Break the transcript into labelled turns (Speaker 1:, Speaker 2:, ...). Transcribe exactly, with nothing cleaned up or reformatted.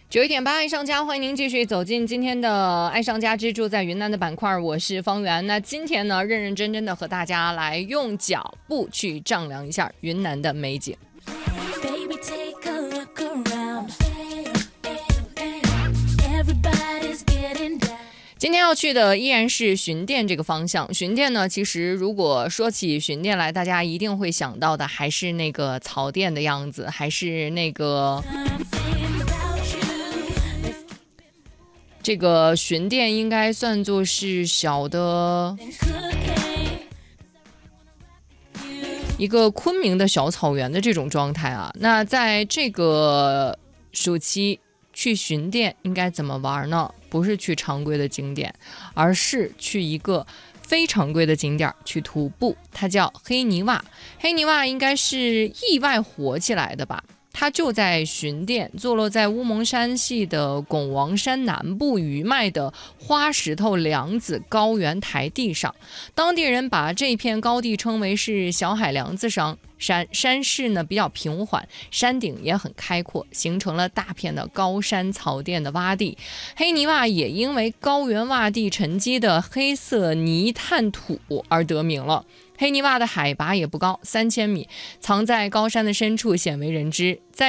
Speaker 1: 九一点八，爱上家，欢迎您继续走进今天的爱上家之住在云南的板块，我是方圆。那今天呢，认认真真的和大家来用脚步去丈量一下云南的美景。今天要去的依然是巡店这个方向。巡店呢，其实如果说起巡店来，大家一定会想到的还是那个草甸的样子，还是那个这个巡店应该算作是小的一个昆明的小草原的这种状态啊。那在这个暑期去巡店应该怎么玩呢？不是去常规的景点，而是去一个非常规的景点去徒步，它叫黑泥洼。黑泥洼应该是意外火起来的吧，它就在巡店，坐落在乌蒙山系的拱王山南部余脉的花石头梁子高原台地上。当地人把这片高地称为是小海梁子上山，山势呢比较平缓，山顶也很开阔，形成了大片的高山草甸的洼地。黑泥洼也因为高原洼地沉积的黑色泥炭土而得名了。黑泥洼的海拔也不高，三千米，藏在高山的深处，鲜为人知。在